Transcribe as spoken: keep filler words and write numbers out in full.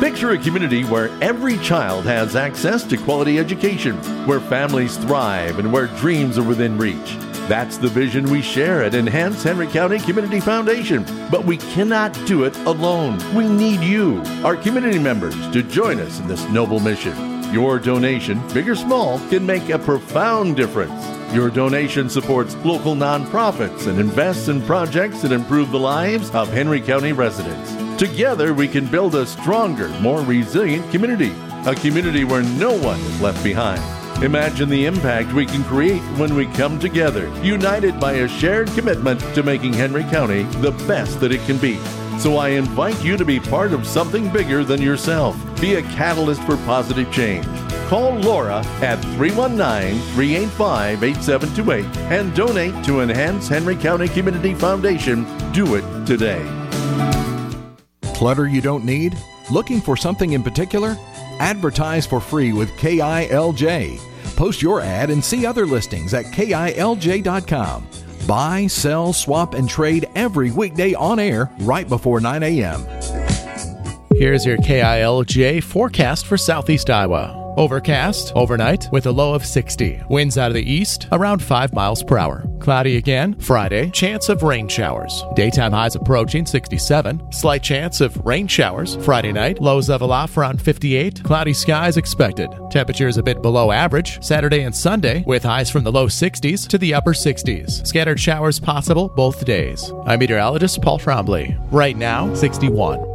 Picture a community where every child has access to quality education, where families thrive, and where dreams are within reach. That's the vision we share at Enhance Henry County Community Foundation. But we cannot do it alone. We need you, our community members, to join us in this noble mission. Your donation, big or small, can make a profound difference. Your donation supports local nonprofits and invests in projects that improve the lives of Henry County residents. Together, we can build a stronger, more resilient community, a community where no one is left behind. Imagine the impact we can create when we come together, united by a shared commitment to making Henry County the best that it can be. So I invite you to be part of something bigger than yourself. Be a catalyst for positive change. Call Laura at three one nine, three eight five, eight seven two eight and donate to Enhance Henry County Community Foundation. Do it today. Clutter you don't need? Looking for something in particular? Advertise for free with K I L J. Post your ad and see other listings at K I L J dot com. Buy, sell, swap, and trade every weekday on air right before nine a.m. Here's your K I L J forecast for Southeast Iowa. Overcast overnight with a low of sixty. Winds out of the east around five miles per hour. Cloudy again Friday. Chance of rain showers. Daytime highs approaching sixty-seven. Slight chance of rain showers. Friday night. Lows level off around fifty-eight. Cloudy skies expected. Temperatures a bit below average. Saturday and Sunday with highs from the low sixties to the upper sixties. Scattered showers possible both days. I'm meteorologist Paul Trombley. Right now, sixty-one.